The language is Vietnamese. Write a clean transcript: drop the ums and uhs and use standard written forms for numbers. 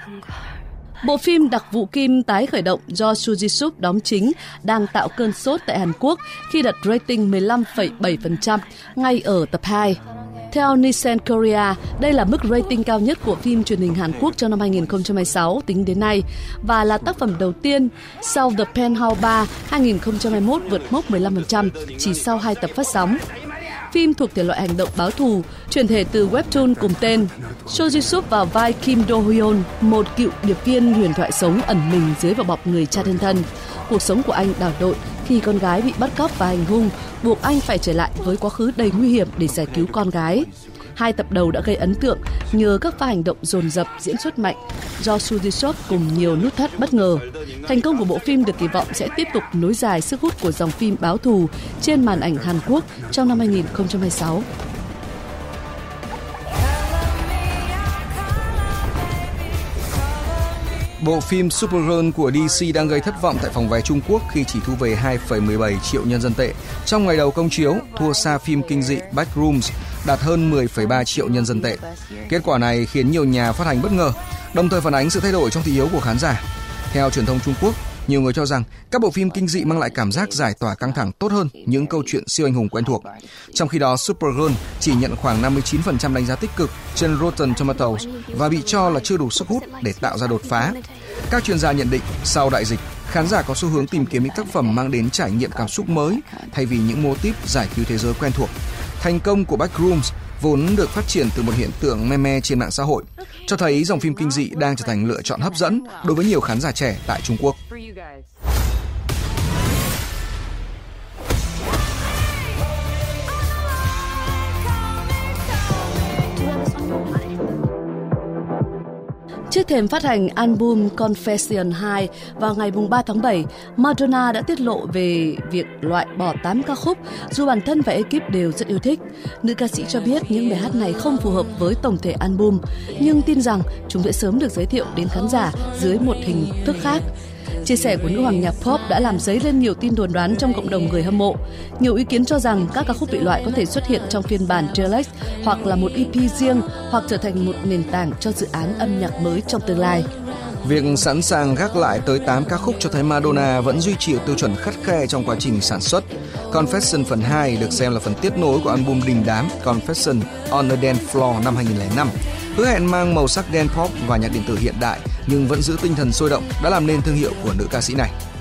Bộ phim Đặc vụ Kim tái khởi động do Soo Ji-suk đóng chính đang tạo cơn sốt tại Hàn Quốc khi đặt rating 15,7% ngay ở tập 2. Theo Nielsen Korea, đây là mức rating cao nhất của phim truyền hình Hàn Quốc trong năm 2016 tính đến nay và là tác phẩm đầu tiên sau The Penthouse 3 2021 vượt mốc 15% chỉ sau 2 tập phát sóng. Phim thuộc thể loại hành động báo thù, chuyển thể từ webtoon cùng tên. Soo Ji-suk vào vai Kim Do-hyun, một cựu điệp viên huyền thoại sống ẩn mình dưới vỏ bọc người cha thân thân. Cuộc sống của anh đảo lộn khi con gái bị bắt cóc và hành hung, buộc anh phải trở lại với quá khứ đầy nguy hiểm để giải cứu con gái. 2 tập đầu đã gây ấn tượng nhờ các pha hành động dồn dập, diễn xuất mạnh do Soo Ji-suk cùng nhiều nút thắt bất ngờ. Thành công của bộ phim được kỳ vọng sẽ tiếp tục nối dài sức hút của dòng phim báo thù trên màn ảnh Hàn Quốc trong năm 2026. Bộ phim Supergirl của DC đang gây thất vọng tại phòng vé Trung Quốc khi chỉ thu về 2,17 triệu nhân dân tệ. Trong ngày đầu công chiếu, thua xa phim kinh dị Backrooms đạt hơn 10,3 triệu nhân dân tệ. Kết quả này khiến nhiều nhà phát hành bất ngờ, đồng thời phản ánh sự thay đổi trong thị hiếu của khán giả. Theo truyền thông Trung Quốc, nhiều người cho rằng các bộ phim kinh dị mang lại cảm giác giải tỏa căng thẳng tốt hơn những câu chuyện siêu anh hùng quen thuộc. Trong khi đó, Supergirl chỉ nhận khoảng 59% đánh giá tích cực trên Rotten Tomatoes và bị cho là chưa đủ sức hút để tạo ra đột phá. Các chuyên gia nhận định, sau đại dịch, khán giả có xu hướng tìm kiếm những tác phẩm mang đến trải nghiệm cảm xúc mới thay vì những mô típ giải cứu thế giới quen thuộc. Thành công của Backrooms vốn được phát triển từ một hiện tượng meme trên mạng xã hội, cho thấy dòng phim kinh dị đang trở thành lựa chọn hấp dẫn đối với nhiều khán giả trẻ tại Trung Quốc. Trước thềm phát hành album Confession 2 vào ngày 3 tháng 7, Madonna đã tiết lộ về việc loại bỏ 8 ca khúc dù bản thân và ekip đều rất yêu thích. Nữ ca sĩ cho biết những bài hát này không phù hợp với tổng thể album, nhưng tin rằng chúng sẽ sớm được giới thiệu đến khán giả dưới một hình thức khác. Chia sẻ của nữ hoàng nhạc pop đã làm dấy lên nhiều tin đồn đoán trong cộng đồng người hâm mộ. Nhiều ý kiến cho rằng các ca khúc bị loại có thể xuất hiện trong phiên bản deluxe hoặc là một EP riêng hoặc trở thành một nền tảng cho dự án âm nhạc mới trong tương lai. Việc sẵn sàng gác lại tới 8 ca khúc cho thấy Madonna vẫn duy trì tiêu chuẩn khắt khe trong quá trình sản xuất. Confession phần 2 được xem là phần tiếp nối của album đình đám Confession on the Dance Floor năm 2005. Hứa hẹn mang màu sắc dance pop và nhạc điện tử hiện đại nhưng vẫn giữ tinh thần sôi động đã làm nên thương hiệu của nữ ca sĩ này.